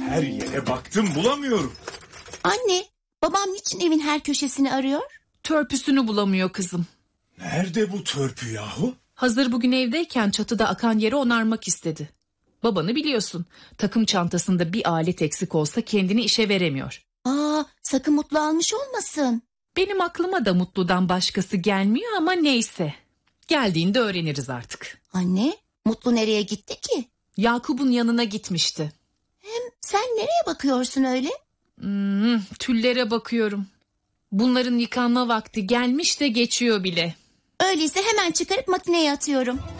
Her yere baktım, bulamıyorum. Anne, babam niçin evin her köşesini arıyor? Törpüsünü bulamıyor kızım. Nerede bu törpü yahu? Hazır bugün evdeyken çatıda akan yeri onarmak istedi. Babanı biliyorsun. Takım çantasında bir alet eksik olsa kendini işe veremiyor. Sakın Mutlu almış olmasın. Benim aklıma da Mutlu'dan başkası gelmiyor ama neyse. Geldiğinde öğreniriz artık. Anne, Mutlu nereye gitti ki? Yakup'un yanına gitmişti. Sen nereye bakıyorsun öyle? Tüllere bakıyorum. Bunların yıkanma vakti gelmiş de geçiyor bile. Öyleyse hemen çıkarıp makineye atıyorum.